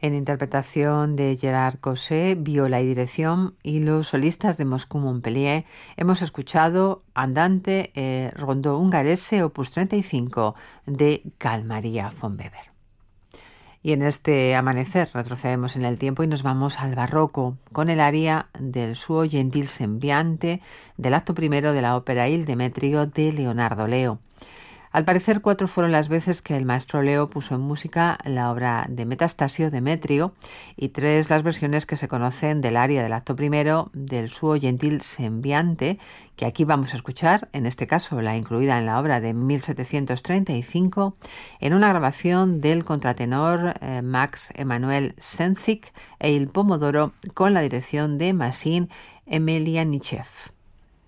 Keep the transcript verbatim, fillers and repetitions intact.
En interpretación de Gerard Cosset, viola y dirección, y los solistas de Moscú-Montpellier, hemos escuchado Andante eh, Rondó Ungarese opus treinta y cinco de Carl Maria von Weber. Y en este amanecer retrocedemos en el tiempo y nos vamos al barroco con el aria del Suo Gentil Sembiante del acto primero de la ópera Il Demetrio de Leonardo Leo. Al parecer, cuatro fueron las veces que el maestro Leo puso en música la obra de Metastasio Demetrio y tres las versiones que se conocen del aria del acto primero del Suo Gentil Sembiante, que aquí vamos a escuchar, en este caso la incluida en la obra de mil setecientos treinta y cinco, en una grabación del contratenor eh, Max Emanuel Senzik e Il Pomodoro con la dirección de Massin Emelianichev.